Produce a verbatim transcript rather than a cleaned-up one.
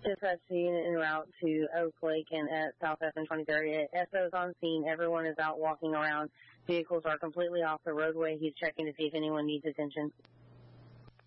Dispatch unit en route to Oak Lake and at South F and twenty-third. S O's on scene. Everyone is out walking around. Vehicles are completely off the roadway. He's checking to see if anyone needs attention.